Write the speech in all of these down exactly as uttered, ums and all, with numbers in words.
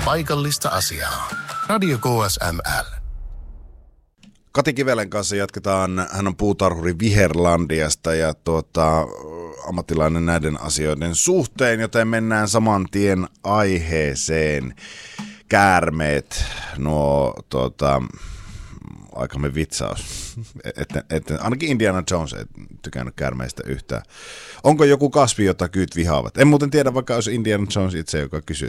paikallista asiaa. Radio K S M L. Kati Kivelen kanssa jatketaan. Hän on puutarhuri Viherlandiasta ja tuota, ammattilainen näiden asioiden suhteen, joten mennään saman tien aiheeseen. Käärmeet, nuo tuota, aikamme vitsaus. Et, et, ainakin Indiana Jones ei tykännyt käärmeistä yhtään. Onko joku kasvi, jota kyyt vihaavat? En muuten tiedä, vaikka olisi Indiana Jones itse, joka kysyy.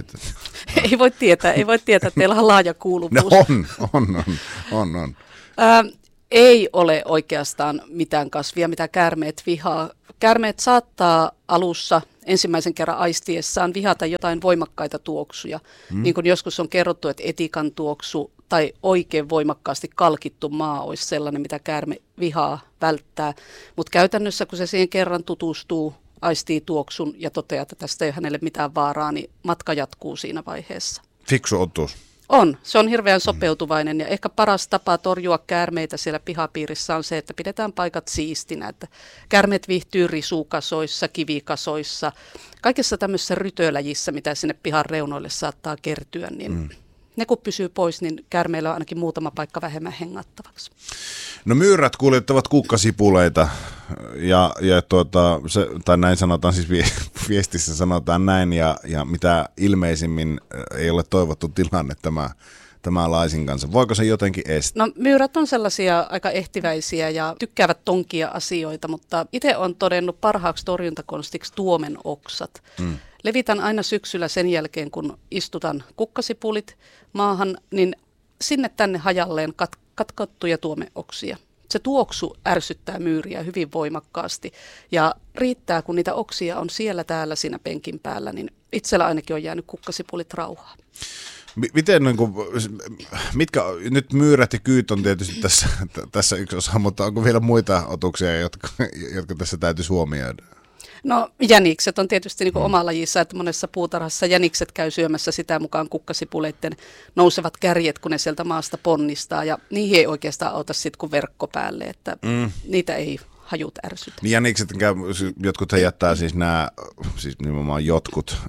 Ei voi tietää, ei voi tietää, että teillä on laaja kuuluvuus. No on, on, on, on, on. Ö, ei ole oikeastaan mitään kasvia, mitä käärmeet vihaa. Käärmeet saattaa alussa ensimmäisen kerran aistiessaan vihata jotain voimakkaita tuoksuja. Hmm. Niin kuin joskus on kerrottu, että etikan tuoksu tai oikein voimakkaasti kalkittu maa olisi sellainen, mitä käärme vihaa välttää. Mutta käytännössä, kun se siihen kerran tutustuu, aistii tuoksun ja toteaa, että tästä ei ole hänelle mitään vaaraa, niin matka jatkuu siinä vaiheessa. Fiksu otus. On. Se on hirveän sopeutuvainen ja ehkä paras tapa torjua käärmeitä siellä pihapiirissä on se, että pidetään paikat siistinä. Että käärmeet viihtyy risukasoissa, kivikasoissa, kaikessa tämmöisessä rytöläjissä, mitä sinne pihan reunoille saattaa kertyä, niin mm. ne kun pysyy pois, niin käärmeillä on ainakin muutama paikka vähemmän hengattavaksi. No myyrät kuljettavat kukkasipuleita ja, ja tuota, se, tai näin sanotaan siis viestissä sanotaan näin ja, ja mitä ilmeisimmin ei ole toivottu tilanne tämä, tämä laisin kanssa. Voiko se jotenkin estää? No myyrät on sellaisia aika ehtiväisiä ja tykkäävät tonkia asioita, mutta itse olen todennut parhaaksi torjuntakonstiksi tuomen oksat. Hmm. Levitän aina syksyllä sen jälkeen, kun istutan kukkasipulit maahan, niin sinne tänne hajalleen kat- katkottuja tuomeoksia. Se tuoksu ärsyttää myyriä hyvin voimakkaasti ja riittää, kun niitä oksia on siellä täällä siinä penkin päällä, niin itsellä ainakin on jäänyt kukkasipulit rauhaan. Miten, niin kuin, mitkä, nyt myyrät ja kyyt on tietysti tässä, tässä yksi osa, mutta onko vielä muita otuksia, jotka, jotka tässä täytyisi huomioida? No jänikset on tietysti niin kuin oma lajissa, että monessa puutarhassa jänikset käy syömässä sitä mukaan kukkasipuleiden nousevat kärjet, kun ne sieltä maasta ponnistaa ja niihin ei oikeastaan auta sitten kuin verkko päälle, että mm. niitä ei hajut ärsytä. Niin jänikset, jotkut he jättää siis nämä, siis nimenomaan jotkut,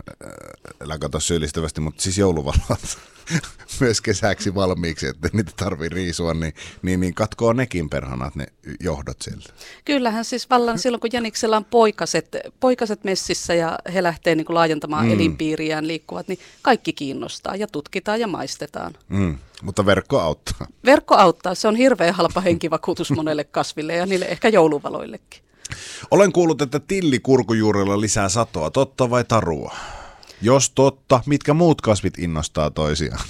älä kato syyllistävästi, mutta siis jouluvalot myös kesäksi valmiiksi, että niitä tarvii riisua, niin, niin, niin katkoo nekin perhanat ne johdot sieltä. Kyllähän siis vallan silloin, kun jäniksellä on poikaset, poikaset messissä ja he lähtee niin kuin laajentamaan mm. elinpiiriään, liikkuvat, niin kaikki kiinnostaa ja tutkitaan ja maistetaan. Mm. Mutta verkko auttaa. Verkko auttaa. Se on hirveän halpa henkivakuutus monelle kasville ja niille ehkä jouluvaloillekin. Olen kuullut, että tilli kurkujuurella lisää satoa. Totta vai tarua? Jos totta, mitkä muut kasvit innostaa toisiaan?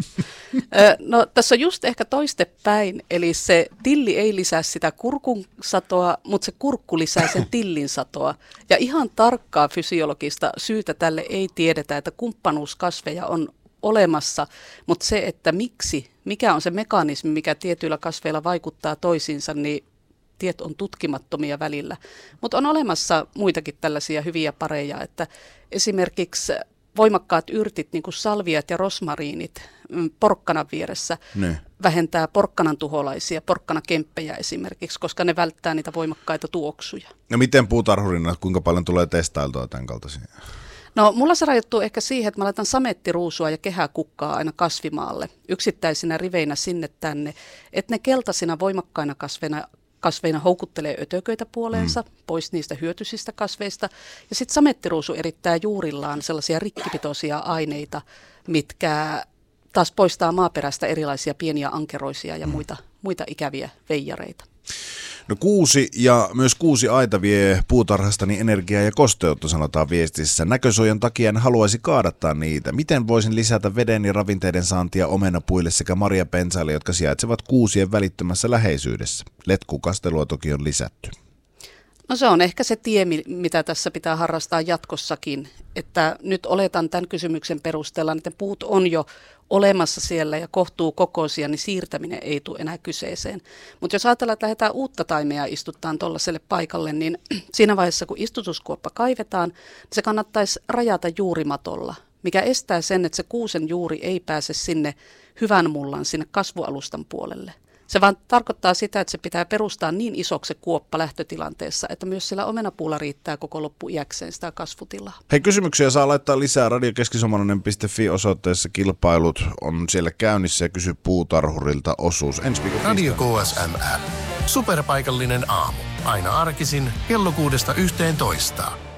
No tässä on just ehkä toistepäin, eli se tilli ei lisää sitä kurkun satoa, mutta se kurkku lisää sen tillin satoa. Ja ihan tarkkaa fysiologista syytä tälle ei tiedetä, että kumppanuuskasveja on olemassa, mutta se, että miksi, mikä on se mekanismi, mikä tietyillä kasveilla vaikuttaa toisiinsa, niin tiet on tutkimattomia välillä. Mutta on olemassa muitakin tällaisia hyviä pareja, että esimerkiksi voimakkaat yrtit, niin kuin salviat ja rosmariinit porkkanan vieressä, ne vähentää porkkanan tuholaisia, porkkanakemppejä esimerkiksi, koska ne välttää niitä voimakkaita tuoksuja. No miten puutarhurina, kuinka paljon tulee testailtua tämän kaltaisia? No mulla se rajoittuu ehkä siihen, että mä laitan samettiruusua ja kehäkukkaa aina kasvimaalle, yksittäisinä riveinä sinne tänne, että ne keltaisina voimakkaina kasveina, kasveina houkuttelee ötököitä puoleensa, mm. pois niistä hyötyisistä kasveista. Ja sitten samettiruusu erittää juurillaan sellaisia rikkipitoisia aineita, mitkä taas poistaa maaperästä erilaisia pieniä ankeroisia ja muita, muita ikäviä veijareita. No kuusi ja myös kuusi aita vie puutarhastani energiaa ja kosteutta, sanotaan viestissä. Näkösuojan takia en haluaisi kaadattaa niitä. Miten voisin lisätä veden ja ravinteiden saantia omenapuille sekä marjapensaille, jotka sijaitsevat kuusien välittömässä läheisyydessä? Letkukastelua toki on lisätty. No se on ehkä se tie, mitä tässä pitää harrastaa jatkossakin, että nyt oletan tämän kysymyksen perusteella, että puut on jo olemassa siellä ja kohtuu kokoisia, niin siirtäminen ei tule enää kyseeseen. Mutta jos ajatellaan, että lähdetään uutta taimea istuttaan tuollaiselle paikalle, niin siinä vaiheessa, kun istutuskuoppa kaivetaan, niin se kannattaisi rajata juurimatolla, mikä estää sen, että se kuusen juuri ei pääse sinne hyvän mullan, sinne kasvualustan puolelle. Se vaan tarkoittaa sitä, että se pitää perustaa niin isoksi se kuoppa lähtötilanteessa, että myös sillä omenapuulla riittää koko loppuiäkseen sitä kasvutilaa. Hei, kysymyksiä saa laittaa lisää radiokeskisomainen piste fi osoitteessa. Kilpailut on siellä käynnissä ja kysy puutarhurilta osuus. Ensi viikon Radio K S M L. Superpaikallinen aamu. Aina arkisin kello kuudesta yhteentoista.